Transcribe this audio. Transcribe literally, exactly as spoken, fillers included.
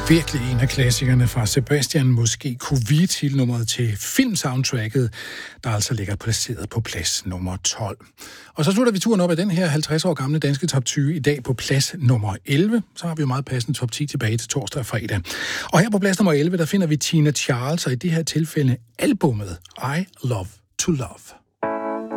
Virkelig en af klassikerne fra Sebastian, måske kunne vi til nummeret til filmsoundtracket, der altså ligger placeret på plads nummer tolv. Og så slutter vi turen op af den her halvtreds år gamle danske top tyve i dag på plads nummer elleve. Så har vi jo meget passende top ti tilbage til torsdag og fredag. Og her på plads nummer elleve, der finder vi Tina Charles, og i det her tilfælde albummet I Love to Love.